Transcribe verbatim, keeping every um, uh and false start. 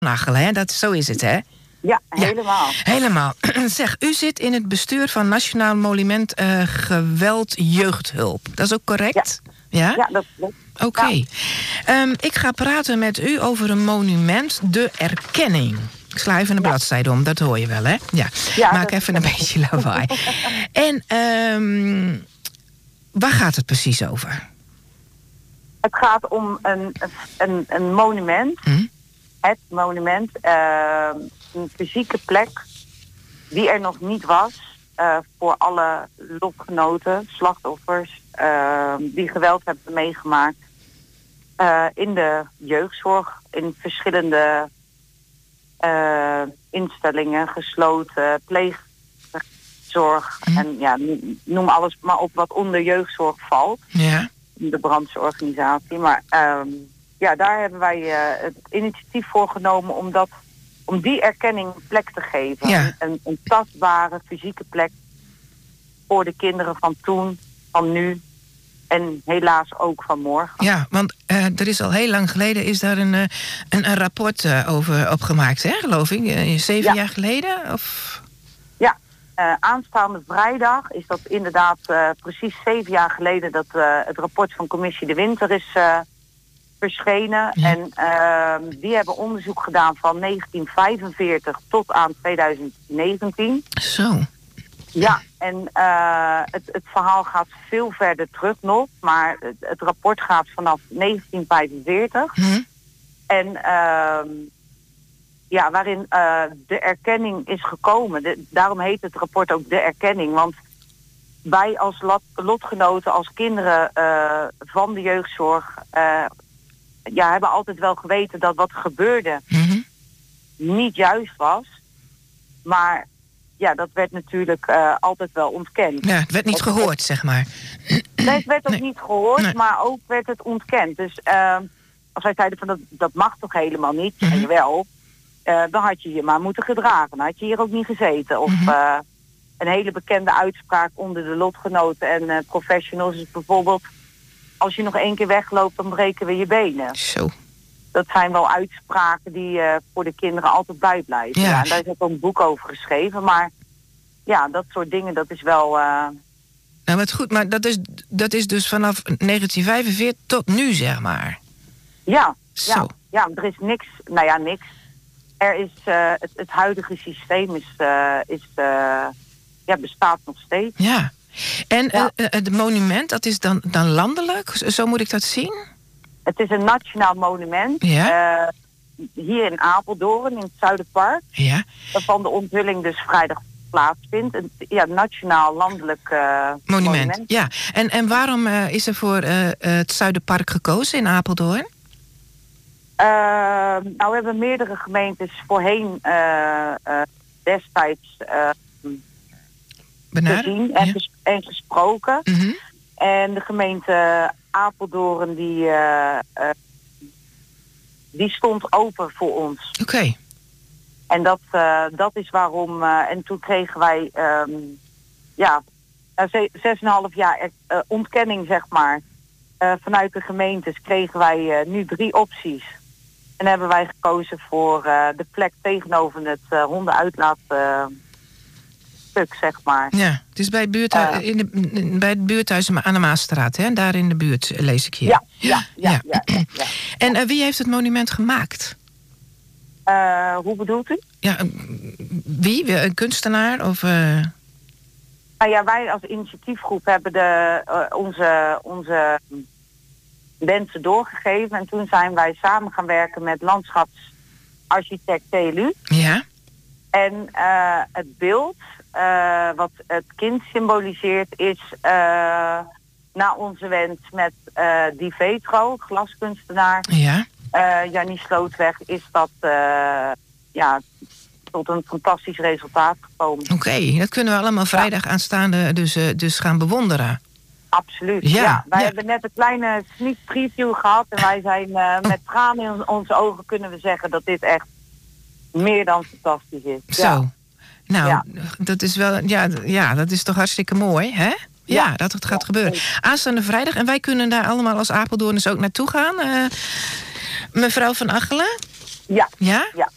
Achelen, hè? Dat, zo is het, hè? Ja, helemaal. Ja, helemaal. Zeg, u zit in het bestuur van Nationaal Monument uh, Geweld Jeugdhulp. Dat is ook correct? Ja, ja? ja dat klopt. Oké. Okay. Ja. Um, ik ga praten met u over een monument, de erkenning. Ik sla even een ja. bladzijde om, dat hoor je wel, hè? Ja, ja maak even een beetje lawaai. En um, waar gaat het precies over? Het gaat om een, een, een monument. Hm? Het monument. Uh, een fysieke plek die er nog niet was. Uh, voor alle lotgenoten, slachtoffers, uh, die geweld hebben meegemaakt. Uh, in de jeugdzorg, in verschillende uh, instellingen, gesloten, pleegzorg. Hm. En ja, noem alles maar op wat onder jeugdzorg valt. Ja. De brandsorganisatie. Maar um, ja, daar hebben wij uh, het initiatief voor genomen om, dat, om die erkenning plek te geven. Ja. Een, een tastbare fysieke plek voor de kinderen van toen, van nu en helaas ook van morgen. Ja, want uh, er is al heel lang geleden is daar een, uh, een, een rapport uh, over opgemaakt, hè, geloof ik? Uh, zeven ja. jaar geleden? Of... Ja. Uh, aanstaande vrijdag is dat inderdaad uh, precies zeven jaar geleden dat uh, het rapport van Commissie De Winter is uh, verschenen. Ja. En uh, die hebben onderzoek gedaan van negentien vijfenveertig tot aan twintig negentien. Zo. Ja, en uh, het, het verhaal gaat veel verder terug nog, maar het, het rapport gaat vanaf negentien vijfenveertig. Hm. En uh, ja, waarin uh, de erkenning is gekomen. De, daarom heet het rapport ook de erkenning. Want wij als lot, lotgenoten, als kinderen uh, van de jeugdzorg... Uh, ja, hebben altijd wel geweten dat wat gebeurde mm-hmm. niet juist was. Maar ja, dat werd natuurlijk uh, altijd wel ontkend. Ja, het werd niet het gehoord, werd, zeg maar. Het werd ook nee. niet gehoord, nee. maar ook werd het ontkend. Dus uh, als wij zeiden van dat, dat mag toch helemaal niet, mm-hmm. en jawel... Uh, dan had je je maar moeten gedragen. Dan had je hier ook niet gezeten. Of mm-hmm. uh, een hele bekende uitspraak onder de lotgenoten en uh, professionals is bijvoorbeeld... als je nog één keer wegloopt, dan breken we je benen. Zo. Dat zijn wel uitspraken die uh, voor de kinderen altijd bijblijven. Ja. Ja, en daar is ook een boek over geschreven. Maar ja, dat soort dingen, dat is wel... Uh... Nou, wat goed, maar dat is, dat is dus vanaf negentien vijfenveertig tot nu, zeg maar. Ja, Zo. ja, ja, er is niks... Nou ja, niks... Er is uh, het, het huidige systeem is, uh, is, uh, ja, bestaat nog steeds. Ja. En ja. Uh, het monument, dat is dan, dan landelijk? Zo moet ik dat zien? Het is een nationaal monument. Ja. Uh, hier in Apeldoorn, in het Zuiderpark. Ja. Waarvan de onthulling dus vrijdag plaatsvindt. Een ja, nationaal landelijk uh, monument. monument. Ja. En, en waarom uh, is er voor uh, het Zuiderpark gekozen in Apeldoorn? Uh, nou, we hebben meerdere gemeentes voorheen uh, uh, destijds uh, gezien en, ja. ges- en gesproken. Mm-hmm. En de gemeente Apeldoorn die, uh, uh, die stond open voor ons. Oké. Okay. En dat, uh, dat is waarom... Uh, en toen kregen wij um, ja, zes en een half jaar uh, ontkenning, zeg maar. Uh, vanuit de gemeentes kregen wij uh, nu drie opties. En hebben wij gekozen voor uh, de plek tegenover het uh, hondenuitlaatstuk, uh, zeg maar. Ja, het is bij het, buurthu- uh, in de, bij het buurthuis aan de Maasstraat, hè? Daar in de buurt lees ik hier. Ja, ja, ja. ja. ja, ja, ja. En uh, wie heeft het monument gemaakt? Uh, hoe bedoelt u? Ja, wie? Een kunstenaar? Of, uh... Nou ja, wij als initiatiefgroep hebben de, uh, onze... onze wensen doorgegeven. En toen zijn wij samen gaan werken met landschapsarchitect T L U. Ja. En uh, het beeld uh, wat het kind symboliseert is uh, naar onze wens met uh, Di Vetro, glaskunstenaar. Ja. Uh, Jannie Slootweg is dat uh, ja, tot een fantastisch resultaat gekomen. Oké, okay, dat kunnen we allemaal vrijdag ja. aanstaande dus, uh, dus gaan bewonderen. Absoluut, ja. ja. Wij ja. hebben net een kleine sneak preview gehad. En wij zijn uh, met tranen in onze ogen kunnen we zeggen dat dit echt meer dan fantastisch is. Zo. Ja. Nou, ja. dat is wel, ja, ja, dat is toch hartstikke mooi, hè? Ja, ja dat het gaat ja. gebeuren. Aanstaande vrijdag. En wij kunnen daar allemaal als Apeldoorners ook naartoe gaan. Uh, mevrouw Van Achelen? Ja. Ja? Ja.